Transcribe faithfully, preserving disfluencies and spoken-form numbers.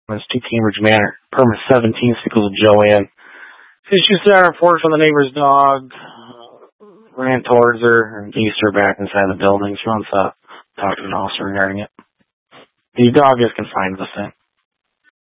It's two Cambridge Manor. Permit seventeen, equals Joanne. She's just there on a porch when the neighbor's dog ran towards her and eased her back inside the building. She wants to talk to an officer regarding it. The dog is confined to the thing.